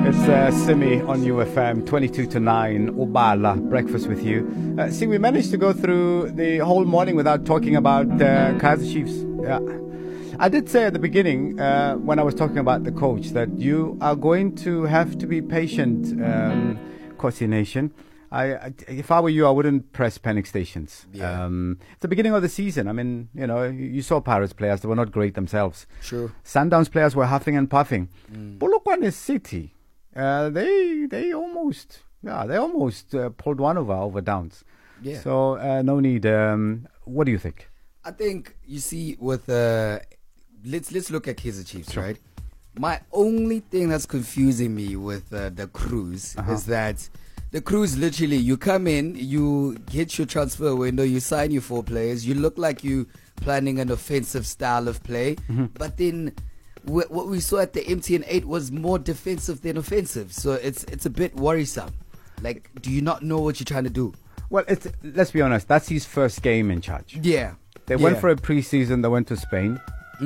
Simi on UFM, 22 to 9, Ubala, breakfast with you. See, we managed to go through the whole morning without talking about Kaizer Chiefs. Yeah. I did say at the beginning, when I was talking about the coach, that you are going to have to be patient, Kosi Nation. If I were you, I wouldn't press panic stations. Yeah. It's the beginning of the season. I mean, you saw Pirates players, they were not great themselves. True. Sundowns players were huffing and puffing. Polokwane City, they almost pulled one over Downs. Yeah. So no need. What do you think? I think you see with let's look at Kaizer Chiefs, Sure. right? My only thing that's confusing me with the Cruise is that the Cruise, literally, you come in, you hit your transfer window, you sign your 4 players, you look like you planning an offensive style of play, but then what we saw at the MTN 8 was more defensive than offensive. So it's a bit worrisome. Like, do you not know what you're trying to do? Well, let's be honest. That's his first game in charge. Yeah. They went for a preseason. They went to Spain.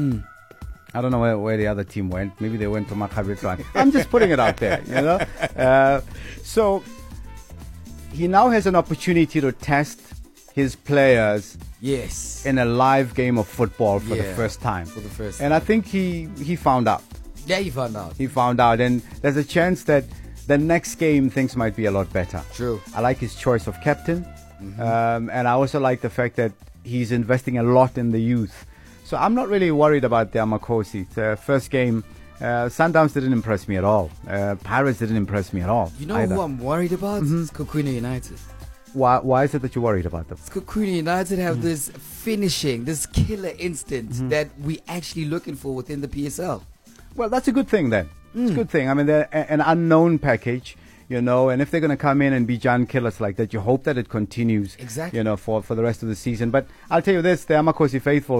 I don't know where the other team went. Maybe they went to Maccabi. I'm just putting it out there, So he now has an opportunity to test his players Yes. in a live game of football for the Yeah. first time. For the first And I think he found out. Yeah, you found out. He found out. And there's a chance that the next game things might be a lot better. True. I like his choice of captain. And I also like the fact that he's investing a lot in the youth. So I'm not really worried about the Amakosi. The first game, Sundowns didn't impress me at all. Pirates didn't impress me at all. You know either. who I'm worried about? It's Kokwena United. Why is it that you're worried about them? Kokwena United have this finishing, this killer instinct that we actually looking for within the PSL. Well, that's a good thing then. It's a good thing. I mean, they're an unknown package, and if they're going to come in and be John killers like that, you hope that it continues, Exactly. for the rest of the season. But I'll tell you this, the Amakosi faithful